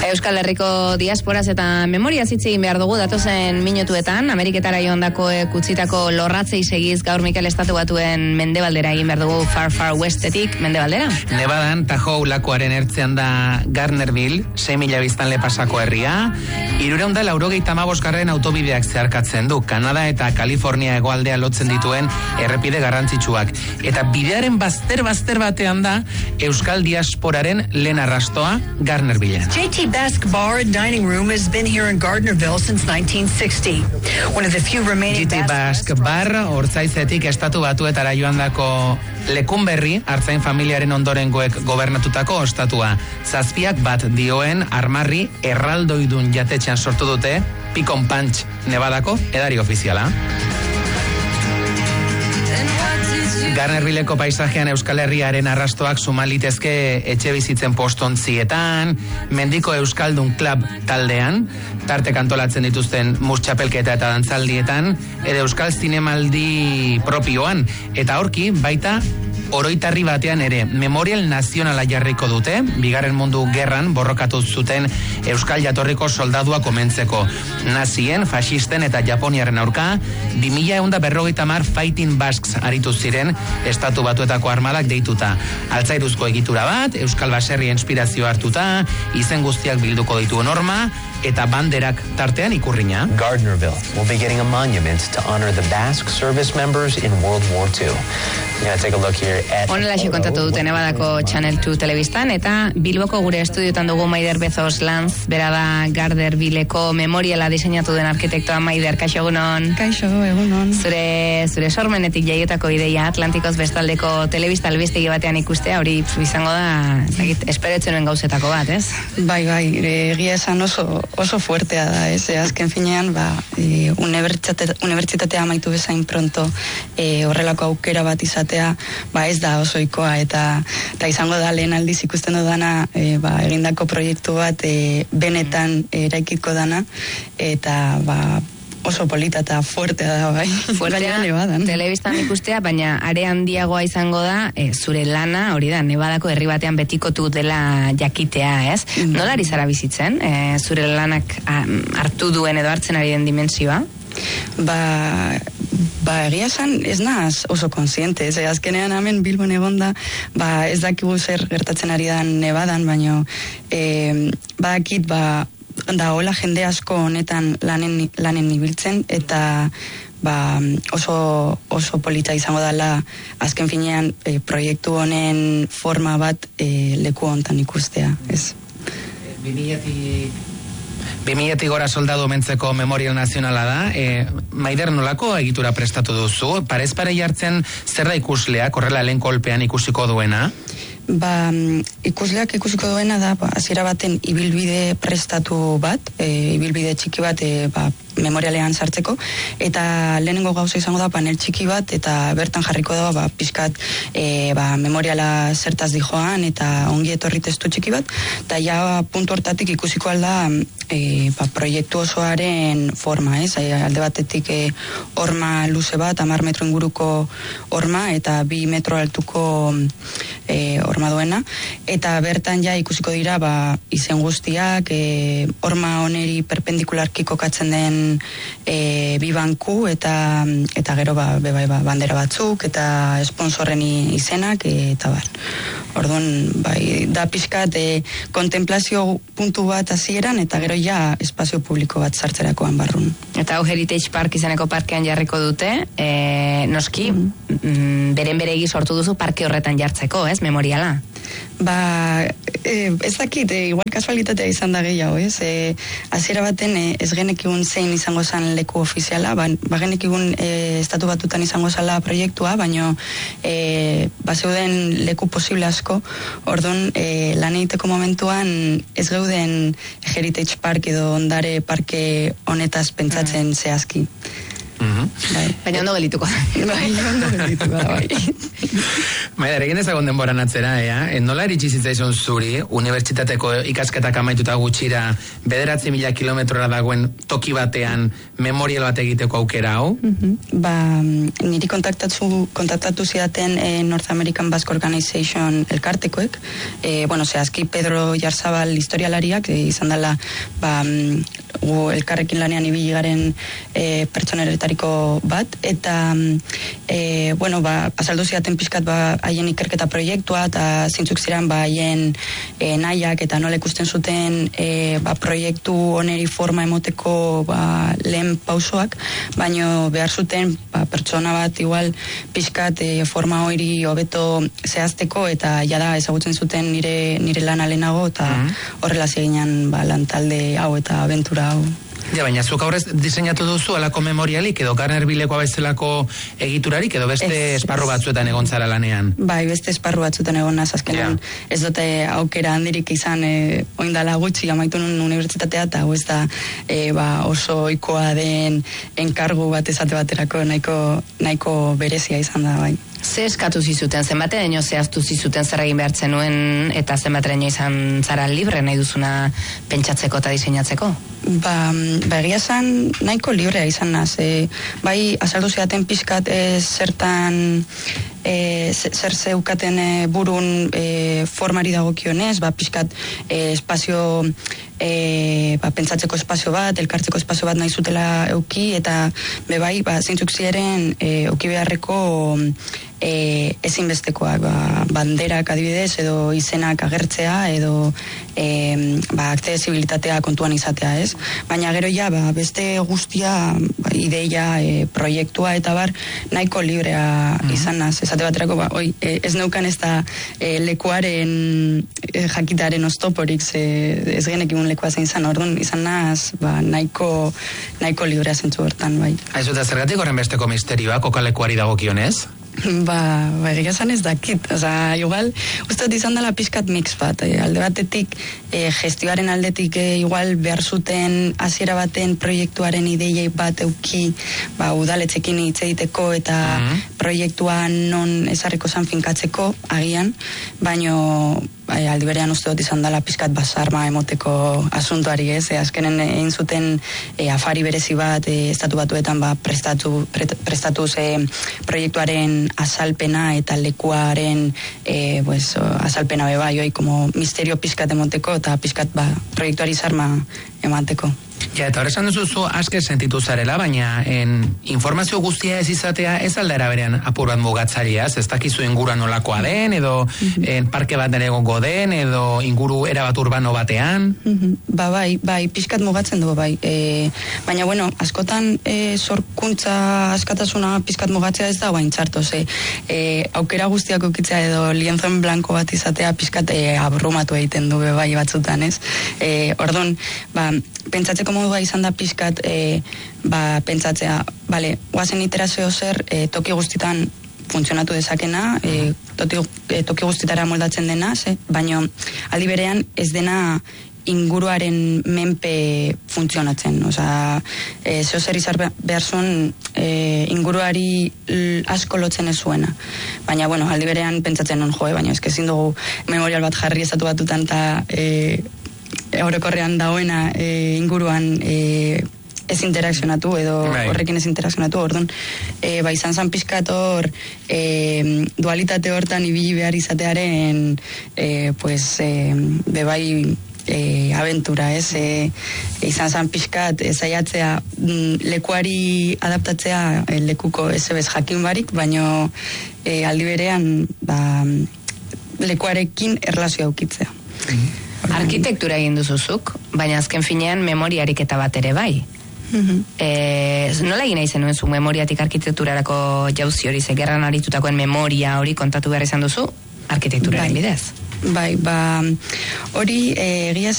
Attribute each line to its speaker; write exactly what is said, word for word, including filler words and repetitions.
Speaker 1: Euskal Herriko diasporaz eta memoria zitzegin behar dugu datozen minutuetan, Ameriketara joandako kutsitako lorratzei segiz gaur Mikel Estatu Batuen mendebaldera egin behar dugu Far Far Westetik mendebaldera.
Speaker 2: Nevadan, Tahoe lakuaren ertzean da Gardnerville, sei mila biztanle pasako herria, hirurehun eta laurogeita hamabosgarren autobideak zeharkatzen du, Kanada eta Kalifornia hegoaldea lotzen dituen errepide garrantzitsuak. Eta bidearen bazter-bazter batean da Euskal diasporaren lehen arrastoa Gardnerville.
Speaker 3: J T Basque Bar and Dining Room has been here in Gardnerville since nineteen sixty. One of the few remaining
Speaker 2: J T Basque Bar, Hortzaizetik Estatu Batuetara joandako lekun berri, Artzain familiaren ondorengoek gobernatutako ostatua. Zazpiak bat dioen armarri erraldoidun jatetxean sortu dute Picon Punch Nevadako edari ofiziala. Gardnervilleko paisajean Euskal Herriaren arrastoak sumalitezke etxe bizitzen postontzietan, Mendiko Euskaldun Club taldean, tartek antolatzen dituzten murtxapelketa eta dantzaldietan, edo Euskal Zinemaldi propioan, eta horki baita oroitarri batean ere Memorial Nazionala jarriko dute, bigarren mundu gerran borrokatu zuten Euskal jatorriko soldadua komentzeko. Nazien, fasisten eta Japoniaren aurka, bi mila ehun berrogeita hamar Fighting Basques aritu ziren Estatu Batuetako armadak deituta. Altzairuzko egitura bat, Euskal baserri inspirazio hartuta, izen guztiak bilduko ditu norma, eta banderak tartean ikurrina.
Speaker 4: Gardnerville will be getting a monument to honor the Basque service members in World War Two. Yeah, take a look here at...
Speaker 1: Honela xe kontatu dute Nevadako Channel two telebistan, eta Bilboko gure estudiotan dugu Maider Bezos Lanz, bera da Gardnervilleko memoriala diseinatu den arkitektoa. Maider, kaixo egunon.
Speaker 5: Kaixo egunon.
Speaker 1: Zure, zure sormenetik jaietako ideia Atlantikoz bestaldeko telebista albistegi batean ikustea, hori izango da, zakit, esperetzenuen gauzetako bat, ez?
Speaker 5: Bai, bai, egia esan oso, oso fuertea da, ez? Azken finean, ba, e, unibertsitate, unibertsitatea amaitu bezain pronto, e, horrelako aukera bat izatea, ba ez da osoikoa, eta, eta izango da lehen aldiz ikusten dudana, e, ba, egindako proiektu bat e, benetan eraikiko dana, eta ba, oso polita eta fuertea da, bai.
Speaker 1: Fuertea, telebistan ikustea, baina are handiagoa izango da, e, zure lana, hori da, Nevadako herri batean betikotu dela jakitea, ez? Mm. Nola ari zara bizitzen, e, zure lanak a, hartu duen edo hartzen ari den dimensioa?
Speaker 5: Ba, ba egia esan ez naz oso konsiente, ez, azkenean hemen Bilbon egonda, ba ez dakigu zer gertatzen ari da Nevadan, baino e, badakit, ba da hola jende asko honetan lanen, lanen ibiltzen, eta ba, oso, oso polita izango dela azken finean e, proiektu honen forma bat e, leku hontan ikustea, ez.
Speaker 2: Bi milatik gora soldadu mentzeko Memorial Nazionala da, e, Maider, nolako egitura prestatu duzu? Parez pare jartzen zer da ikusleak, horrela lehen kolpean ikusiko duena?
Speaker 5: Ba, ikusleak ikusiko duena da, ba, hasiera baten ibilbide prestatu bat, e, ibilbide txiki bat, e, ba, memorialean sartzeko, eta lehenengo gauza izango da panel txiki bat, eta bertan jarriko da, ba, pizkat, e, ba, memoriala zertaz dijoan, eta ongi etorri testu txiki bat, eta ja puntu hortatik ikusiko alda, e, ba, proiektu osoaren forma, ez? E, alde batetik e, horma luze bat, hamar metro inguruko horma, eta bi metro altuko e, horma duena, eta bertan ja ikusiko dira, ba, izen guztiak, e, horma oneri perpendikularki kokatzen den e, bi banku, eta, eta gero ba, bebai, ba, bandera batzuk, eta sponsorren izenak, e, eta bar. Orduan, bai, da pixkat e, kontemplazio puntu bat hasieran, eta gero ja espazio publiko bat sartzerakoan barrun.
Speaker 1: Eta hau Heritage Park izeneko parkean jarriko dute, e, noski, mm-hmm. beren beregi sortu duzu parke horretan jartzeko, ez, memoriala?
Speaker 5: Ba, e, ez dakit, e, igual kasualitatea izan da gehiago, ez? E, hasiera baten e, ez genekigun zein izango zen leku ofiziala, ba, ba genekigun e, Estatu Batutan izango zela proiektua, baino e, ba zeuden leku posible asko, orduan e, lan egiteko momentuan ez geuden Heritage Park edo ondare parke honetaz pentsatzen mm. zehazki. Bai.
Speaker 1: Baina ondo gelituko da.
Speaker 5: Bai, ondo gelituko da, bai.
Speaker 2: Baina, eregin ezagon denboran atzera, ea? Nola iritsi zitzaizun zuri, unibertsitateko ikasketak amaituta gutxira, bederatzi mila kilometrora dagoen toki batean memorial bat egiteko aukera, hau?
Speaker 5: Mm-hmm. Ba, niri kontaktatu, kontaktatu zidaten eh, North American Basque Organization elkartekoek, eh, bueno, zehazki Pedro Jarzabal historialariak, eh, izan dela, ba, gu elkarrekin lanean ibili garen eh, pertsoneretariko bat, eta, eh, bueno, ba, azaldu zidaten pixkat, ba, haien ikerketa proiektua, eta zintzuk ziren, ba, haien eh, nahiak, eta nola ikusten zuten, eh, ba, proiektu oneri forma emoteko, ba, lehen pausoak, baino behar zuten, ba, pertsona bat, igual, pixkat, eh, forma hori hobeto zehazteko, eta jada ezagutzen zuten nire, nire lan alenago, eta horrela zeginan, ba, lantalde hau eta abentura hau.
Speaker 2: Ja, baina zuk aurrez diseinatu duzu alako memorialik edo Garner Bilekoa bezalako egiturarik edo beste es, esparru batzuetan egon zara lanean?
Speaker 5: Bai, beste esparru batzuetan egon naz, azkenan yeah. Ez dute aukera handirik izan e, oindala gutxi amaitu nun unibertsitatea eta ez da e, ba, oso ohikoa den enkargu bat esate baterako nahiko, nahiko berezia izan da, bai.
Speaker 1: Ze eskatu zizuten, zenbateraino zehaztu zizuten zer egin behar zenuen eta zenbateraino izan zara libre nahi duzuna pentsatzeko eta diseinatzeko?
Speaker 5: Ba, ba egia esan nahiko librea izan naz. E, bai, azaldu zidaten pixkat e, zertan e, zer zeukaten e, burun e, formari dagokionez, ba, pixkat e, espazio E, ba, pentsatzeko espazio bat, elkartzeko espazio bat nahi zutela euki, eta bebai, ba, zeintzuk ziren e, euki beharreko e, ezinbestekoak, ba, banderak adibidez, edo izenak agertzea, edo e, ba, akzesibilitatea kontuan izatea, ez? Baina gero ja, ba, beste guztia, ba, ideia, e, proiektua, eta bar, nahiko librea mm-hmm. izan naz. Esate baterako, ba, oi, e, ez neukan ez da e, lekuaren e, jakitaren oztoporik, ze, ez genekin lekua zein zan, orduan izan naz, ba, nahiko, nahiko librea zentzu hortan, bai.
Speaker 2: Aizu, eta zergatik horren besteko misterioa, kokalekuari dagokionez?
Speaker 5: Ba, ba, egia zan ez dakit. Oza, igual, uste izan dela pixkat mix bat. E, alde batetik, e, gestioaren aldetik, e, igual behar zuten hasiera baten proiektuaren ideiei bat euki, ba, udaletxekin hitz egiteko eta uh-huh. proiektua non ezarriko zan finkatzeko, agian, baino bai, aldi berean uste dut izan dela pizkat basarma emoteko asuntoari, ez? E, azkenen egin zuten e, afari berezi bat e, estatu batuetan ba, prestatu, pre, prestatu ze proiektuaren azalpena eta lekuaren e, pues, azalpena beba, joi, como misterio pizkat emoteko eta pizkat ba, proiektuari zarma emateko.
Speaker 2: Ja, eta horrezan duzu aske sentitu zarela, baina en, informazio guztia ez izatea ez aldera berean apur bat mugatzariaz, ez dakizu ingurua nolakoa den, edo mm-hmm. en, parke bat nere gongo den, edo inguru erabat urbano batean.
Speaker 5: Mm-hmm. Ba, bai, bai, pixkat mugatzen du, bai. E, baina, bueno, askotan e, sorkuntza askatasuna pixkat mugatzea ez da, bain txarto, ze e, aukera guztiak ukitzea edo lienzo en blanco bat izatea pixkat e, abrumatu egiten du, bai, batzutan, ez? E, ordon, ba, pentsatzeko modua izan da pixkat e, ba, pentsatzea, bale, guazen iterazio zer e, toki guztitan funtzionatu dezakena, e, toki, e, toki guztitara moldatzen dena, ze? Baina aldi berean ez dena inguruaren menpe funtzionatzen. Osea, e, zeo zer izar behar zuen e, inguruari l, asko lotzen ez zuena. Baina, bueno, aldi berean pentsatzen non joe, baina ez ezin dugu memorial bat jarri estatu batutan eta e, orokorrean dagoena e, inguruan e, ez interakzionatu edo right. horrekin ez interakzionatu, orduan e, ba izan zan pizkator e, dualitate hortan ibili behar izatearen e, pues e, bebai e, aventura, ez e, izan zan pizkat zaiatzea lekuari adaptatzea e, lekuko ez ebez jakin barik, baino e, aldi berean ba, lekuarekin erlazioa ukitzea.
Speaker 2: Mm-hmm.
Speaker 1: Arkitektura egin duzuzuk, baina azken finean memoriarik eta bat ere bai. Mm-hmm. E, nola egin nahi zenuen zu memoriatik arkitekturarako jauzi hori, ze gerran aritutakoen memoria hori kontatu behar izan duzu, arkitekturaren
Speaker 5: bai.
Speaker 1: bidez?
Speaker 5: Bai, ba, hori egia